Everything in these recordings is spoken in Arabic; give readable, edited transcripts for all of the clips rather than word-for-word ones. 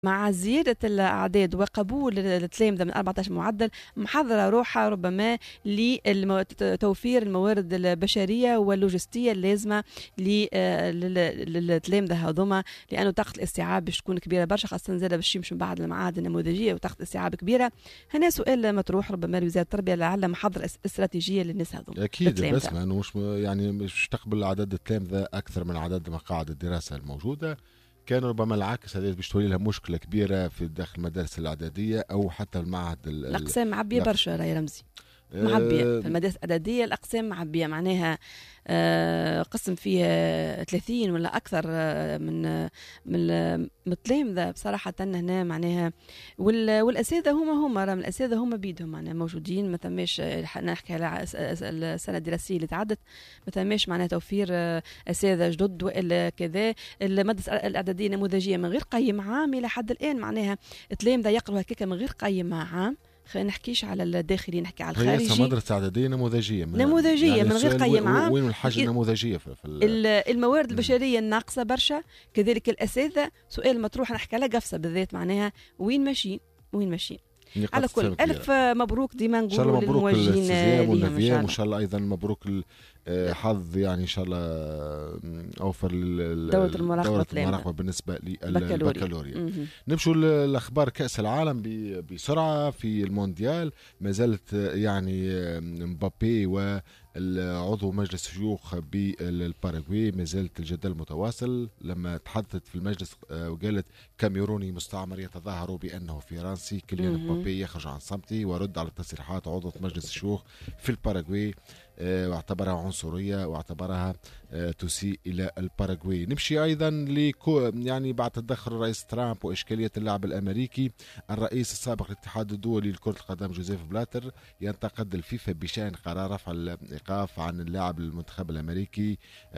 مع زيادة الأعداد وقبول التلامذة من 14 معدل محضرة روحها ربما لتوفير الموارد البشرية واللوجستية اللازمة للتلامذة هذوما، لأنه طاقة الاستيعاب باش تكون كبيرة برشا، خاصة زادة باش يمشوا من بعد المعاهد النموذجية وطاقة استيعاب كبيرة. هنا سؤال مطروح ربما لوزارة التربية لعل محضر استراتيجية للناس هذوما. أكيد، بس لأنه مش يعني مش تقبل عدد التلامذة أكثر من عدد مقاعد الدراسة الموجودة. كان ربما العكس، هذه باش تولي لها مشكله كبيره في داخل المدارس الاعداديه او حتى المعهد. الاقسام معبيه برشا راي رمزي، معبيه في المدارس الاعداديه الاقسام معبيه، معناها قسم فيه 30 ولا اكثر من التلامذه بصراحه هنا معناها. والاساتذه هما الاساتذه هما بيدهم معناها موجودين، ما ثماش نحكي على السنه الدراسيه اللي تعدت ما ثماش معناها توفير اساتذه جدد والا كذا. المدرسه الاعداديه النموذجيه من غير قيم عام الى حد الان، معناها التلامذه يقروا هكاك من غير قيم عام. خلينا نحكيش على الداخلي، نحكي على الخارجي. هي مدرسة إعدادية نموذجية يعني من غير قيم عام. وين الحاجة النموذجية في الموارد البشرية الناقصة برشا، كذلك الأساتذة. سؤال مطروح نحكي على قفصة بالذات، معناها وين ماشيين. على كل ألف مبروك ديما نقولوا للموجهين والنفيان، وإن شاء الله أيضا مبروك حظ يعني إن شاء الله أوفر دورة المراقبة بالنسبة للبكالوريا. نمشوا لأخبار كأس العالم بسرعة. في المونديال ما زالت يعني مبابي والعضو مجلس الشيوخ بالباراغواي ما زالت الجدل متواصل. لما تحدثت في المجلس وقالت كاميروني مستعمر يتظاهر بأنه فرنسي، كيليان مبابي يخرج عن صمته ورد على تصريحات عضو مجلس الشيوخ في الباراغواي واعتبرها عنصرية واعتبرها تسيء إلى الباراغواي. نمشي أيضا يعني بعد تدخل الرئيس ترامب وإشكالية اللاعب الأمريكي، الرئيس السابق للاتحاد الدولي لكرة القدم جوزيف بلاتر ينتقد الفيفا بشأن قرار رفع الإيقاف عن اللاعب المنتخب الأمريكي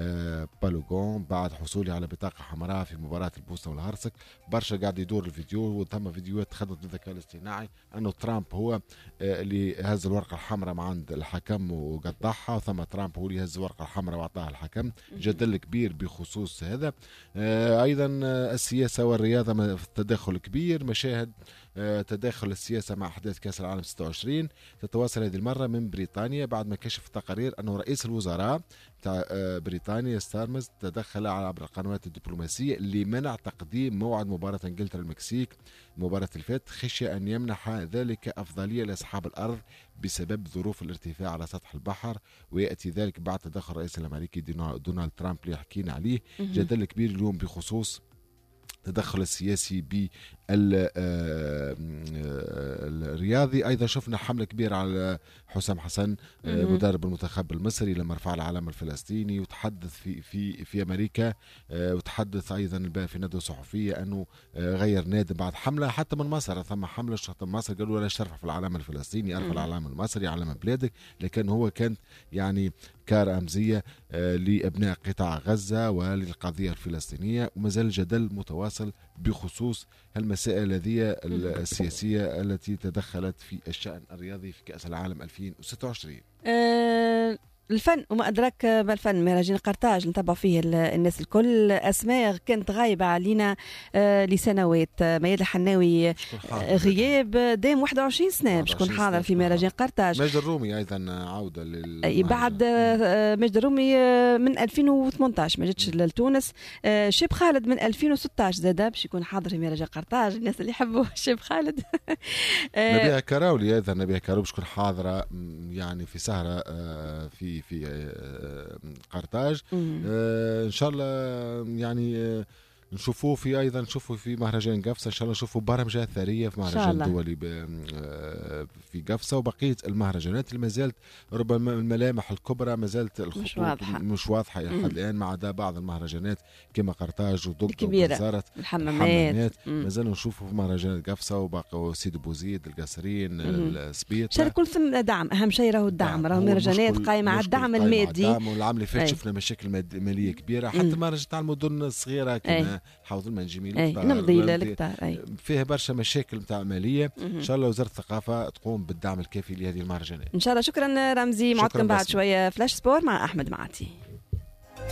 بالوغون بعد حصوله على بطاقة حمراء في مباراة البوسنة والهرسك. برشا قاعد يدور الفيديو وثم فيديوهات تخذت بالذكاء الاصطناعي أنه ترامب هو اللي هز الورقة الحمراء مع عند الحكم وقطعها، وثم ترامب هو اللي هز الورقة الحمراء وأعطاها الحكم. جدل كبير بخصوص هذا. أيضا السياسة والرياضة تدخل كبير. مشاهد تداخل السياسة مع أحداث كأس العالم 26 تتواصل هذه المرة من بريطانيا بعد ما كشف تقارير أنه رئيس الوزراء بتاع بريطانيا ستارمز تدخل عبر القنوات الدبلوماسية لمنع تقديم موعد مباراة انجلترا المكسيك مباراة الفات، خشية أن يمنح ذلك أفضلية لأصحاب الأرض بسبب ظروف الارتفاع على سطح البحر. ويأتي ذلك بعد تدخل الرئيس الأمريكي دونالد ترامب اللي حكينا عليه. جدل كبير اليوم بخصوص تدخل السياسي بالرياضي. أيضا شفنا حملة كبيرة على حسام حسن مدرب المنتخب المصري لما رفع العلم الفلسطيني وتحدث في أمريكا، وتحدث أيضا في ندوة صحفية أنه غير نادم بعد حملة حتى من مصر. ثم حملة شرطة مصر قالوا لا ترفع في العلم الفلسطيني، أرفع العلم المصري علم بلادك. لكن هو كانت يعني كرمزية لأبناء قطاع غزة وللقضية الفلسطينية. وما زال الجدل متواصل بخصوص المسائل هذه السياسية التي تدخلت في الشأن الرياضي في كأس العالم 2026. الفن وما أدراك ما الفن، مهرجان قرطاج نتابع فيه الناس الكل. أسماء كانت غايبة علينا لسنوات. مياد الحناوي غياب دام 21 سنة باش يكون حاضر في مهرجان قرطاج. ماجد الرومي أيضا عودة بعد ماجد الرومي من 2018 ما جتش لتونس. شيب خالد من 2016 زاد باش يكون حاضر في مهرجان قرطاج. الناس اللي يحبوا شيب خالد. نبيها كراولي أيضا، نبيها كراولي باش تكون حاضرة يعني في سهرة في قرطاج. ان شاء الله يعني نشوفوه في ايضا نشوفوا في مهرجان قفصة. ان شاء الله نشوفوا برمجة ثرية في مهرجان دولي في قفصة. وبقية المهرجانات اللي ما زالت ربما الملامح الكبرى ما زالت الخطوط مش واضحة الى حد الان، ما عدا بعض المهرجانات كما قرطاج ودبدة وبزارة الحمامات ما زالوا نشوفوا في مهرجانات قفصة وباقوا سيد بوزيد القصرين السبيط. شارك كل ثم دعم، اهم شيء راهو الدعم، راهو مهرجانات قايمة على الدعم المادي. والعام اللي فات شفنا مشاكل مالية كبيرة حتى مهرجان تاع المدن الصغيرة كما حوض المنجميل نمضي للكتار فيها برشا مشاكل متاع مالية. إن شاء الله وزارة الثقافة تقوم بالدعم الكافي لهذه المهرجانات إن شاء الله. شكرا رمزي. معكم بعد شوية فلاش سبور مع أحمد معاتي.